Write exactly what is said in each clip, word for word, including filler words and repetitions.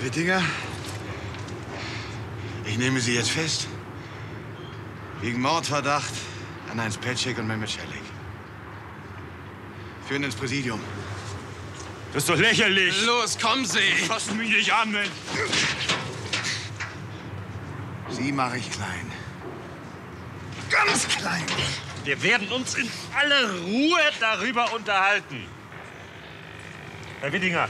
Wittinger, ich nehme Sie jetzt fest. Wegen Mordverdacht an Heinz Petschek und Mehmet Celik. Führen ins Präsidium. Das ist doch lächerlich. Los, kommen Sie! Fassen mich nicht an, Mensch. Sie mache ich klein. Ganz klein. Wir werden uns in aller Ruhe darüber unterhalten. Herr Wittinger.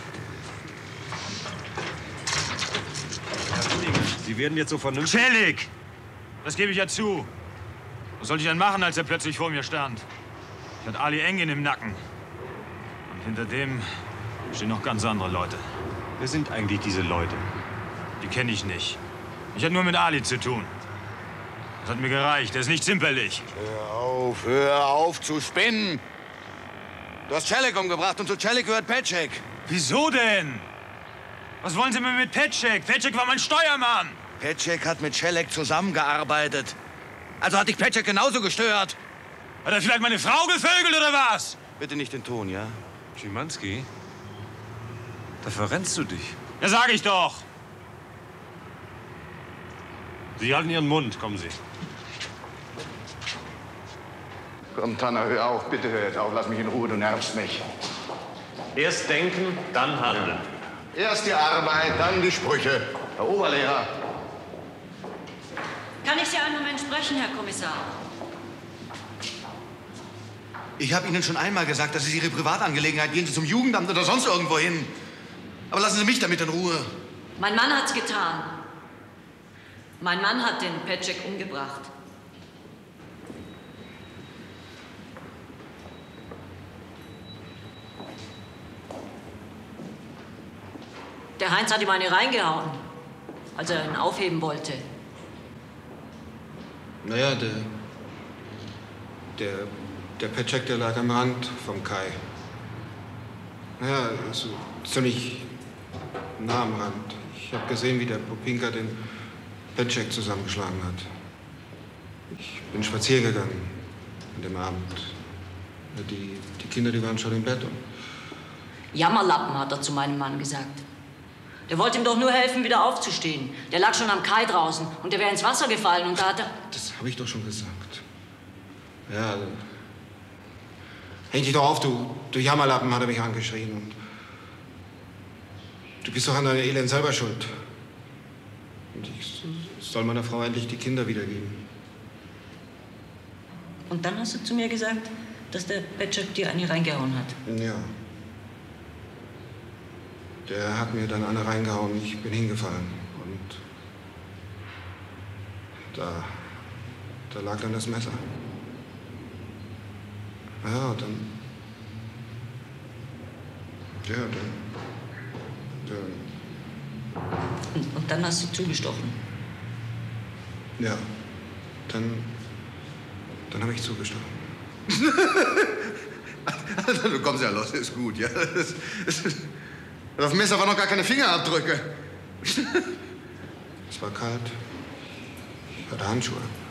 Herr Wittinger, Sie werden jetzt so vernünftig... Celik! Das gebe ich ja zu. Was sollte ich denn machen, als er plötzlich vor mir stand? Ich hatte Ali Engin im Nacken. Und hinter dem stehen noch ganz andere Leute. Wer sind eigentlich diese Leute? Die kenne ich nicht. Ich hatte nur mit Ali zu tun. Das hat mir gereicht. Der ist nicht zimperlich. Hör auf, hör auf zu spinnen. Du hast Celik umgebracht und zu Celik gehört Petschek. Wieso denn? Was wollen Sie mir mit Petschek? Petschek war mein Steuermann. Petschek hat mit Celik zusammengearbeitet. Also hat dich Petschek genauso gestört. Hat er vielleicht meine Frau gevögelt oder was? Bitte nicht den Ton, ja? Schimanski, da verrennst du dich. Ja, sag ich doch. Sie halten Ihren Mund, kommen Sie. Komm, Tanner, hör auf. Bitte hör jetzt auf. Lass mich in Ruhe, du nervst mich. Erst denken, dann handeln. Erst die Arbeit, dann die Sprüche. Herr Oberlehrer. Kann ich Sie einen Moment sprechen, Herr Kommissar? Ich habe Ihnen schon einmal gesagt, das ist Ihre Privatangelegenheit. Gehen Sie zum Jugendamt oder sonst irgendwo hin. Aber lassen Sie mich damit in Ruhe. Mein Mann hat's getan. Mein Mann hat den Petschek umgebracht. Der Heinz hat ihm eine reingehauen, als er ihn aufheben wollte. Naja, der, der, der Petschek, der lag am Rand vom Kai. Naja, so ziemlich nah am Rand. Ich habe gesehen, wie der Popinka den Petschek zusammengeschlagen hat. Ich bin spazieren gegangen an dem Abend. Die, die Kinder, die waren schon im Bett. Und Jammerlappen, hat er zu meinem Mann gesagt. Der wollte ihm doch nur helfen, wieder aufzustehen. Der lag schon am Kai draußen und der wäre ins Wasser gefallen und da hat er... Das habe ich doch schon gesagt. Ja, häng dich doch auf, du, du Jammerlappen, hat er mich angeschrien. Und du bist doch an deiner Elend selber schuld. Und ich soll meiner Frau endlich die Kinder wiedergeben. Und dann hast du zu mir gesagt, dass der Petschek dir eine reingehauen hat. Ja. Der hat mir dann eine reingehauen. Ich bin hingefallen. Und da, da lag dann das Messer. Ja, und dann... Ja, dann... dann Und, und dann hast du zugestochen. ja, dann... Dann habe ich zugestochen. Du kommst ja los, ist gut, ja? Das, das, auf dem Messer waren noch gar keine Fingerabdrücke. Es war kalt. Ich hatte Handschuhe.